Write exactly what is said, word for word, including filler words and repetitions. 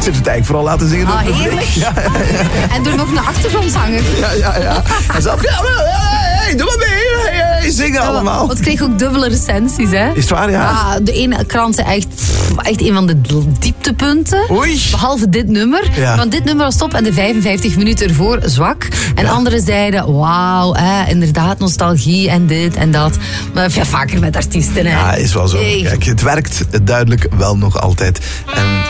heeft het eigenlijk vooral laten zingen. Ah, heerlijk. Ja, ja, ja. En doe nog een achtergrondzanger. Ja, ja, ja. En zelf, ja, hey, doe maar mee. Hey, hey, zingen allemaal. Want ik kreeg ook dubbele recensies, hè. Is het waar, ja? Ja, de ene krant zei echt, pff, echt een van de dieptepunten. Oei. Behalve dit nummer. Ja. Want dit nummer was top en de vijfenvijftig minuten ervoor zwak. En Ja. anderen zeiden, wauw, hè, inderdaad, nostalgie en dit en dat. Maar ja, vaker met artiesten, hè. Ja, is wel zo. Hey. Kijk, het werkt duidelijk wel nog altijd. En